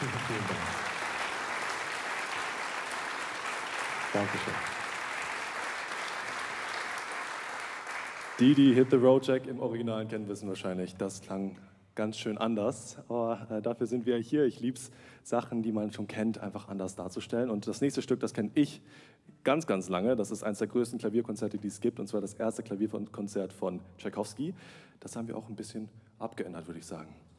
Vielen Dank. Dankeschön. Die Hit the Road Jack im Original kennen, wissen wahrscheinlich, das klang ganz schön anders. Aber dafür sind wir hier. Ich liebe es, Sachen, die man schon kennt, einfach anders darzustellen. Und das nächste Stück, das kenne ich ganz, ganz lange. Das ist eines der größten Klavierkonzerte, die es gibt. Und zwar das erste Klavierkonzert von Tschaikowski. Das haben wir auch ein bisschen abgeändert, würde ich sagen.